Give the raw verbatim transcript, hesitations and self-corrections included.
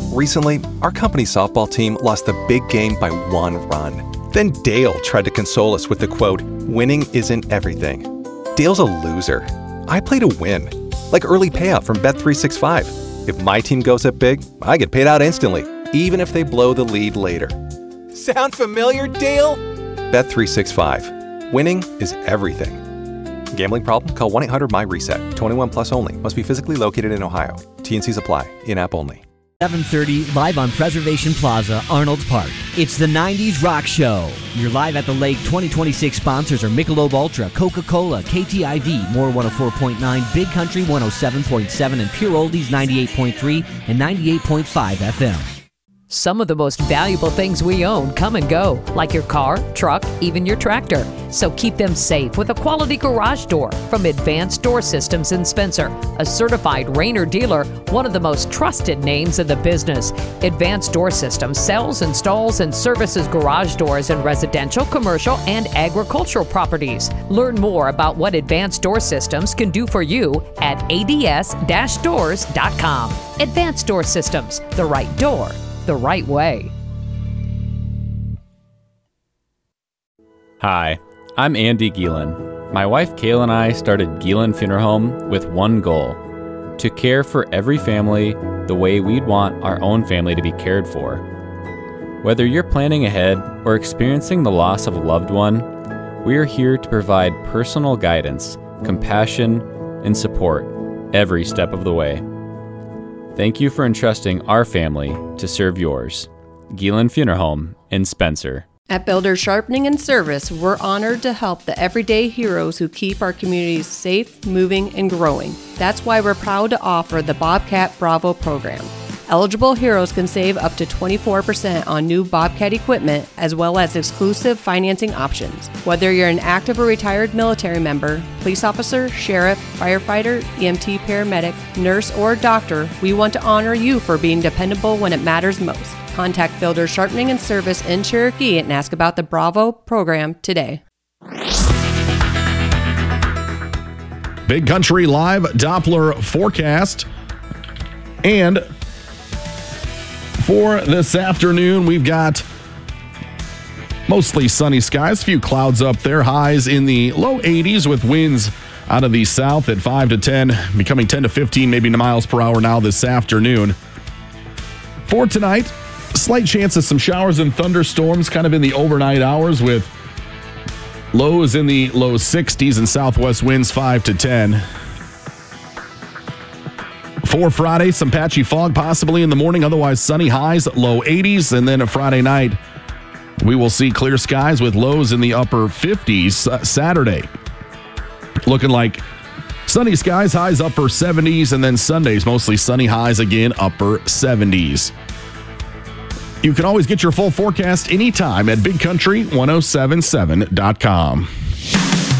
Recently, our company's softball team lost the big game by one run. Then Dale tried to console us with the quote, "Winning isn't everything." Dale's a loser. I play to win. Like early payout from Bet three sixty-five. If my team goes up big, I get paid out instantly, even if they blow the lead later. Sound familiar, Dale? Bet three sixty-five. Winning is everything. Gambling problem? Call one eight hundred M Y reset. twenty-one plus only. Must be physically located in Ohio. T and Cs apply. In-app only. seven thirty, live on Preservation Plaza, Arnold Park. It's the nineties Rock Show. Your Live at the Lake twenty twenty-six sponsors are Michelob Ultra, Coca-Cola, K T I V, More one oh four point nine, Big Country one oh seven point seven, and Pure Oldies ninety-eight point three and ninety-eight point five F M. Some of the most valuable things we own come and go, like your car, truck, even your tractor. So keep them safe with a quality garage door from Advanced Door Systems in Spencer, a certified Rainer dealer, one of the most trusted names in the business. Advanced Door Systems sells, installs, and services garage doors in residential, commercial, and agricultural properties. Learn more about what Advanced Door Systems can do for you at A D S dash doors dot com. Advanced Door Systems, the right door, the right way. Hi, I'm Andy Gielen. My wife Kayla and I started Gielen Funeral Home with one goal: to care for every family the way we'd want our own family to be cared for. Whether you're planning ahead or experiencing the loss of a loved one, we are here to provide personal guidance, compassion, and support every step of the way. Thank you for entrusting our family to serve yours. Gielen Funeral Home in Spencer. At Builders Sharpening and Service, we're honored to help the everyday heroes who keep our communities safe, moving, and growing. That's why we're proud to offer the Bobcat Bravo program. Eligible heroes can save up to twenty-four percent on new Bobcat equipment, as well as exclusive financing options. Whether you're an active or retired military member, police officer, sheriff, firefighter, E M T paramedic, nurse, or doctor, we want to honor you for being dependable when it matters most. Contact Builders Sharpening and Service in Cherokee and ask about the Bravo program today. Big Country Live Doppler forecast. And for this afternoon, we've got mostly sunny skies, a few clouds up there, highs in the low eighties with winds out of the south at five to ten, becoming ten to fifteen, maybe miles per hour now this afternoon. For tonight, slight chance of some showers and thunderstorms kind of in the overnight hours with lows in the low sixties and southwest winds five to ten. For Friday, some patchy fog possibly in the morning, otherwise sunny, highs, low eighties. And then a Friday night, we will see clear skies with lows in the upper fifties. Uh, Saturday, looking like sunny skies, highs upper seventies. And then Sundays, mostly sunny, highs again, upper seventies. You can always get your full forecast anytime at big country ten seventy-seven dot com.